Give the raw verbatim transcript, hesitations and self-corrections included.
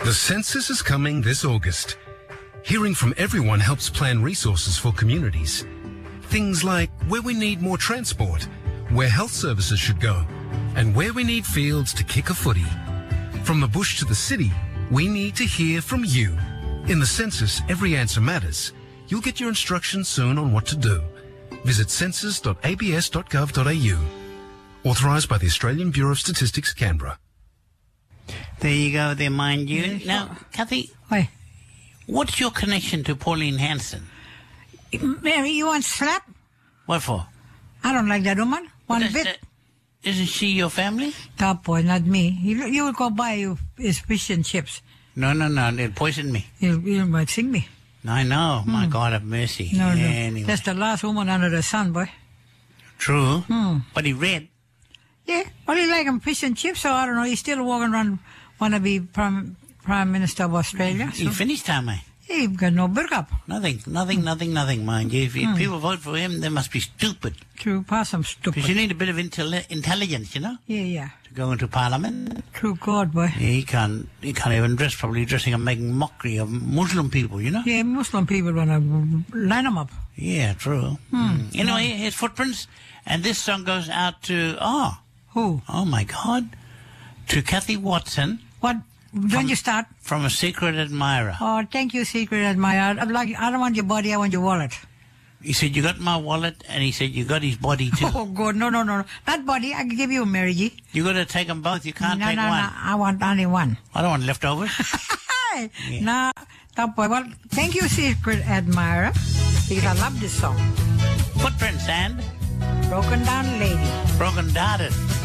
The census is coming this August. Hearing from everyone helps plan resources for communities. Things like where we need more transport, where health services should go, and where we need fields to kick a footy. From the bush to the city, we need to hear from you. In the census, every answer matters. You'll get your instructions soon on what to do. Visit census dot a b s dot gov dot a u. Authorised by the Australian Bureau of Statistics, Canberra. There you go, there, mind you. Now, Kathy, Why? what's your connection to Pauline Hanson? Mary, you want slap? What for? I don't like that woman. One Is bit. that- Isn't she your family? Top boy, not me. You, you will go buy you his fish and chips. No, no, no, they poisoned me. You, you might sing me. I know, my God have mercy. No, no. Anyway. That's the last woman under the sun, boy. True, Hmm. but he read. Yeah. Well, he like him fish and chips, so I don't know. He's still walking around, want to be prime, prime minister of Australia. He So finished time, eh? he got no burg up. Nothing, nothing, nothing, nothing, mind you. If, if Hmm. people vote for him, they must be stupid. True, possum stupid. Because you need a bit of intelli- intelligence, you know, Yeah, yeah. to go into Parliament. True God, boy. He can't, he can't even dress properly, dressing and making mockery of Muslim people, you know? Yeah, Muslim people want to line them up. Yeah, true. Mm. Anyway, his footprints, and this song goes out to, oh, Who? oh my God, to Kathy Watson What? When you start? from A Secret Admirer. Oh, thank you, secret admirer. I'm like, I don't want your body, I want your wallet. He said, you got my wallet, and he said, you got his body too. Oh, God, no, no, no. Not body, I can give you, Mary G. You got to take them both, you can't no, take no, one. no, I want only one. I don't want leftovers. Hey, Yeah. nah, top boy. Well, thank you, secret admirer, because I love this song. Footprints and Broken Down Lady. Broken Hearted.